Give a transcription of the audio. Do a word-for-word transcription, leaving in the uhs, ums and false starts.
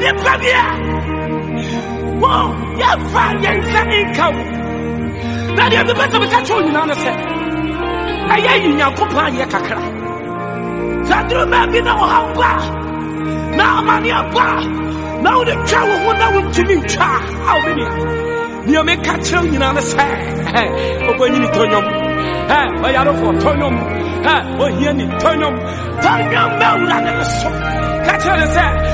Pavia. Whoa, you're fine, you're income. Now you're the best of the country, you understand. I hear you now, Copa, Yakaka. Sandro Mabi no hapa. Now money apa. Now the cow will know to me. How many? You make catch you understand. Hey, when you turn them. Hey, I don't want turn them. Hey, oh, you need turn them. Turn them now, catch her and say.